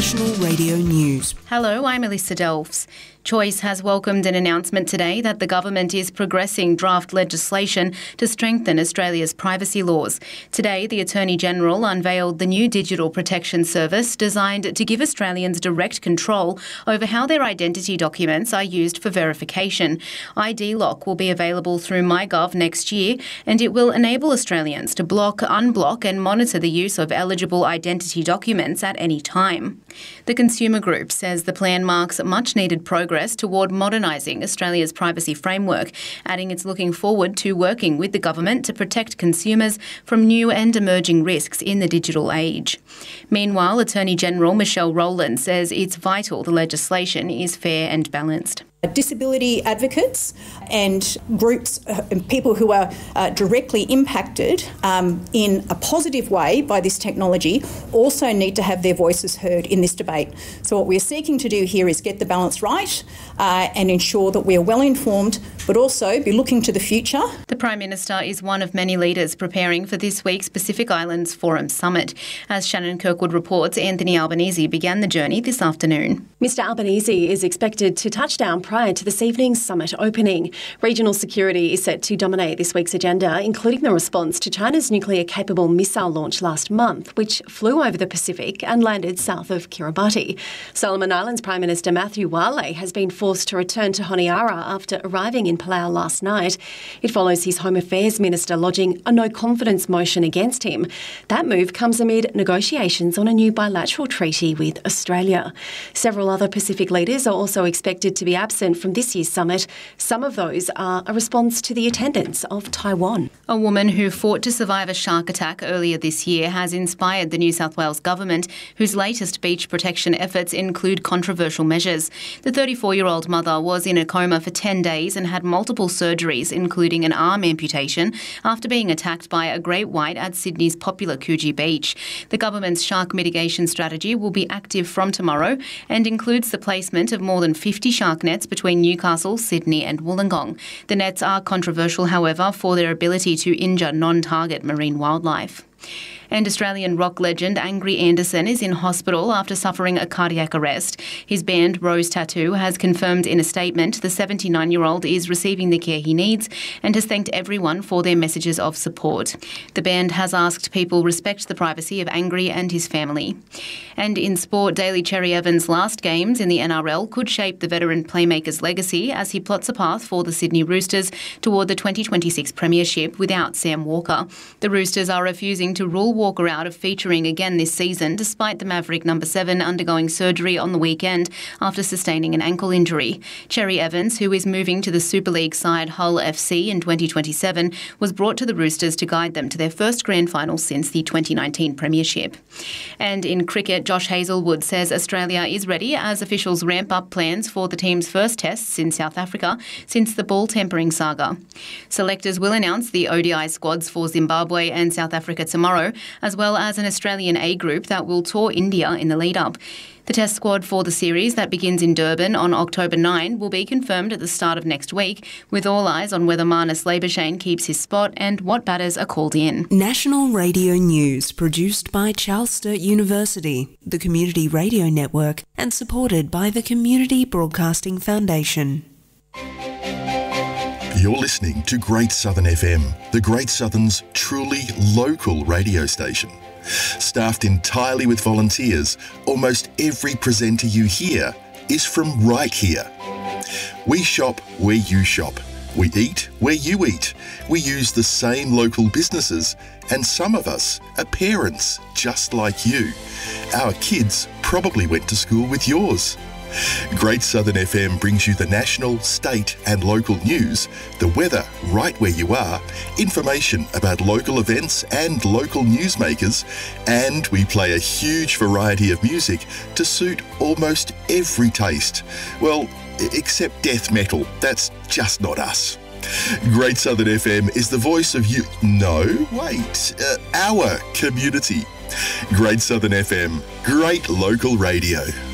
National Radio News. Hello, I'm Elissa Delphs. Choice has welcomed an announcement today that the government is progressing draft legislation to strengthen Australia's privacy laws. Today, the Attorney-General unveiled the new Digital Protection Service designed to give Australians direct control over how their identity documents are used for verification. ID Lock will be available through MyGov next year, and it will enable Australians to block, unblock and monitor the use of eligible identity documents at any time. The Consumer Group says the plan marks much-needed progress toward modernising Australia's privacy framework, adding it's looking forward to working with the government to protect consumers from new and emerging risks in the digital age. Meanwhile, Attorney-General Michelle Rowland says it's vital the legislation is fair and balanced. Disability advocates and groups and people who are directly impacted in a positive way by this technology also need to have their voices heard in this debate. So what we're seeking to do here is get the balance right and ensure that we are well informed, but also be looking to the future. The Prime Minister is one of many leaders preparing for this week's Pacific Islands Forum Summit. As Shannon Kirkwood reports, Anthony Albanese began the journey this afternoon. Mr Albanese is expected to touch down prior to this evening's summit opening. Regional security is set to dominate this week's agenda, including the response to China's nuclear-capable missile launch last month, which flew over the Pacific and landed south of Kiribati. Solomon Islands Prime Minister Matthew Wale has been forced to return to Honiara after arriving in Palau last night. It follows his Home Affairs Minister lodging a no-confidence motion against him. That move comes amid negotiations on a new bilateral treaty with Australia. Several other Pacific leaders are also expected to be absent from this year's summit. Some of those are a response to the attendance of Taiwan. A woman who fought to survive a shark attack earlier this year has inspired the New South Wales government, whose latest beach protection efforts include controversial measures. The 34-year-old mother was in a coma for 10 days and had multiple surgeries, including an arm amputation, after being attacked by a great white at Sydney's popular Coogee Beach. The government's shark mitigation strategy will be active from tomorrow and includes the placement of more than 50 shark nets between Newcastle, Sydney and Wollongong. The nets are controversial, however, for their ability to injure non-target marine wildlife. And Australian rock legend Angry Anderson is in hospital after suffering a cardiac arrest. His band Rose Tattoo has confirmed in a statement the 79-year-old is receiving the care he needs and has thanked everyone for their messages of support. The band has asked people respect the privacy of Angry and his family. And in sport, Daly Cherry Evans' last games in the NRL could shape the veteran playmaker's legacy as he plots a path for the Sydney Roosters toward the 2026 premiership without Sam Walker. The Roosters are refusing to rule Walker out of featuring again this season, despite the Maverick number 7 undergoing surgery on the weekend after sustaining an ankle injury. Cherry Evans, who is moving to the Super League side Hull FC in 2027, was brought to the Roosters to guide them to their first grand final since the 2019 premiership. And in cricket, Josh Hazlewood says Australia is ready as officials ramp up plans for the team's first tests in South Africa since the ball tampering saga. Selectors will announce the ODI squads for Zimbabwe and South Africa tomorrow, as well as an Australian A group that will tour India in the lead-up. The test squad for the series that begins in Durban on October 9 will be confirmed at the start of next week, with all eyes on whether Marnus Labuschagne keeps his spot and what batters are called in. National Radio News, produced by Charles Sturt University, the Community Radio Network, and supported by the Community Broadcasting Foundation. You're listening to Great Southern FM, the Great Southern's truly local radio station. Staffed entirely with volunteers, almost every presenter you hear is from right here. We shop where you shop. We eat where you eat. We use the same local businesses, and some of us are parents just like you. Our kids probably went to school with yours. Great Southern FM brings you the national, state and local news, the weather right where you are, information about local events and local newsmakers, and we play a huge variety of music to suit almost every taste. Well, except death metal. That's just not us. Great Southern FM is the voice of you. No, wait, our community. Great Southern FM, great local radio.